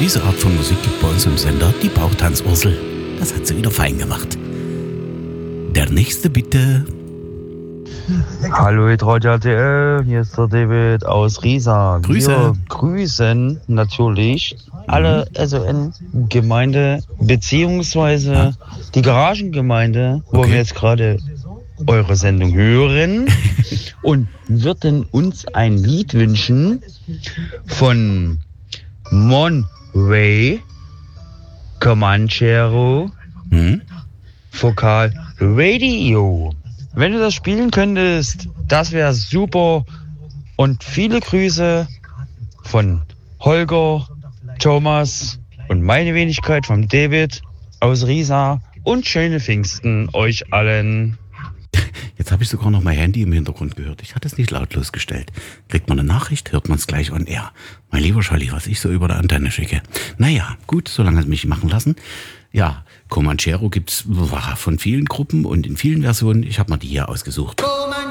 Diese Art von Musik gibt bei uns im Sender die Bauchtanzursel. Das hat sie wieder fein gemacht. Der nächste bitte. Hallo Radio RTL, hier ist der David aus Riesa. Grüße. Wir grüßen natürlich alle SON-Gemeinde beziehungsweise die Garagengemeinde, wo wir jetzt gerade eure Sendung hören und würden uns ein Lied wünschen von Monray, Comanchero, Vokal Radio. Wenn du das spielen könntest, das wäre super. Und viele Grüße von Holger, Thomas und meine Wenigkeit von David aus Riesa und schöne Pfingsten euch allen. Jetzt habe ich sogar noch mein Handy im Hintergrund gehört. Ich hatte es nicht lautlos gestellt. Kriegt man eine Nachricht, hört man es gleich on air. Mein lieber Scholli, was ich so über der Antenne schicke. Naja, gut, solange es mich machen lassen. Ja, Comanchero gibt's von vielen Gruppen und in vielen Versionen. Ich habe mal die hier ausgesucht.